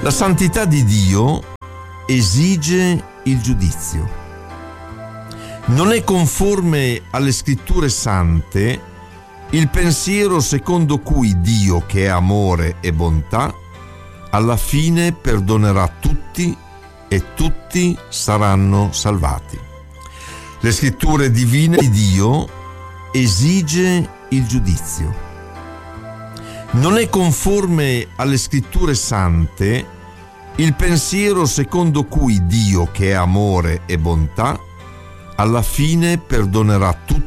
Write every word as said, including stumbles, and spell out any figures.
La santità di Dio esige il giudizio. Non è conforme alle scritture sante il pensiero secondo cui Dio, che è amore e bontà, alla fine perdonerà tutti e tutti saranno salvati. Le scritture divine di Dio esige il giudizio. Non è conforme alle scritture sante il pensiero secondo cui Dio, che è amore e bontà, alla fine perdonerà tutti